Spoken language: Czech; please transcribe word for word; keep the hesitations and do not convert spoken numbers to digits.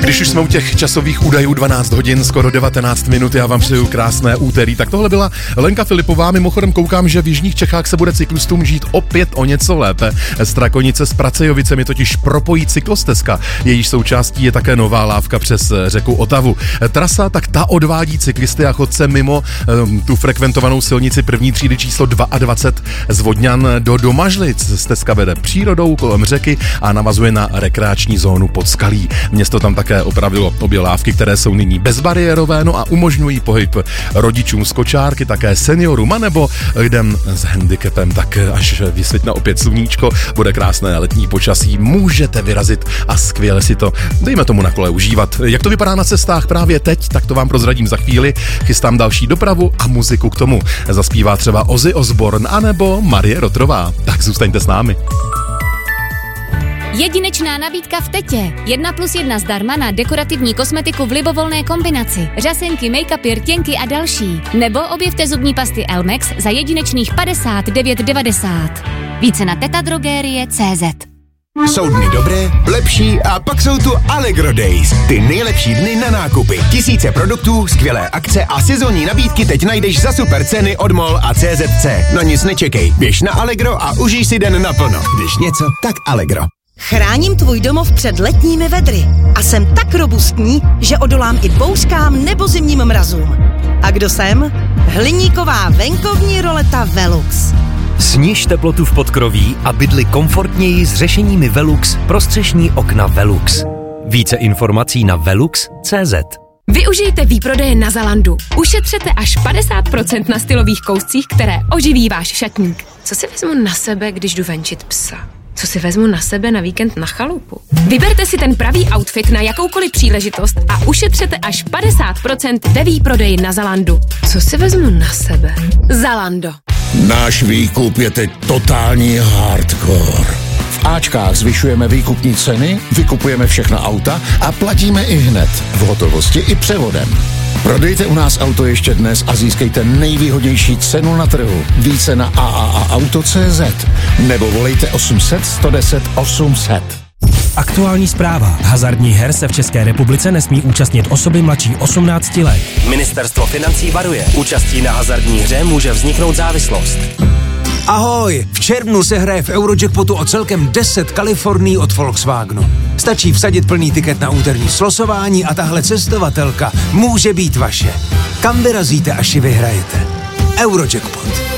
Když už jsme u těch časových údajů, dvanáct hodin, skoro devatenáct minut, já vám přeju krásné úterý. Tak tohle byla Lenka Filipová. Mimochodem koukám, že v jižních Čechách se bude cyklistům žít opět o něco lépe. Strakonice s Pracejovicemi totiž propojí cyklostezka. Jejíž součástí je také nová lávka přes řeku Otavu. Trasa, tak ta odvádí cyklisty a chodce mimo um, tu frekventovanou silnici první třídy číslo dvacet dva z Vodňan do Domažlic. Stezka vede přírodou kolem řeky a navazuje na rekreační zónu Podskalí. Město tam také opravilo obě lávky, které jsou nyní bezbariérové, no a umožňují pohyb rodičům z kočárky, také seniorům, anebo lidem s handicapem. Tak až vysvětne opět sluníčko, bude krásné letní počasí, můžete vyrazit a skvěle si to, dejme tomu, na kole užívat. Jak to vypadá na cestách právě teď, tak to vám prozradím za chvíli. Chystám další dopravu a muziku k tomu. Zaspívá třeba Ozzy Osbourne anebo Marie Rotrová. Tak zůstaňte s námi. Jedinečná nabídka v Tetě. Jedna plus jedna zdarma na dekorativní kosmetiku v libovolné kombinaci. Řasenky, make-upy, rtěnky a další. Nebo objevte zubní pasty Elmex za jedinečných padesát devět devadesát. Více na tetadrogerie tečka cé zet. Jsou dny dobré, lepší a pak jsou tu Allegro Days. Ty nejlepší dny na nákupy. Tisíce produktů, skvělé akce a sezónní nabídky teď najdeš za super ceny od MOL a C Z C. Na nic nečekej, běž na Allegro a užij si den naplno. Když něco, tak Allegro. Chráním tvůj domov před letními vedry a jsem tak robustní, že odolám i bouřkám nebo zimním mrazům. A kdo jsem? Hliníková venkovní roleta Velux. Sniž teplotu v podkroví a bydli komfortněji s řešeními Velux pro střešní okna Velux. Více informací na velux tečka cé zet. Využijte výprodeje na Zalandu. Ušetřete až padesát procent na stylových kouscích, které oživí váš šatník. Co si vezmu na sebe, když jdu venčit psa? Co si vezmu na sebe na víkend na chalupu? Vyberte si ten pravý outfit na jakoukoliv příležitost a ušetřete až padesát procent ve výprodeji na Zalandu. Co si vezmu na sebe? Zalando. Náš výkup je teď totální hardcore. V Ačkách zvyšujeme výkupní ceny, vykupujeme všechna auta a platíme i hned, v hotovosti i převodem. Prodejte u nás auto ještě dnes a získejte nejvýhodnější cenu na trhu. Více na a a a auto tečka cé zet nebo volejte osm set, sto deset, osm set. Aktuální zpráva. Hazardních her se v České republice nesmí účastnit osoby mladší osmnácti let. Ministerstvo financí varuje. Účastí na hazardní hře může vzniknout závislost. Ahoj! V červnu se hraje v Eurojackpotu o celkem deset Kalifornií od Volkswagenu. Stačí vsadit plný tiket na úterní slosování a tahle cestovatelka může být vaše. Kam vyrazíte, až ji vyhrajete? Eurojackpot.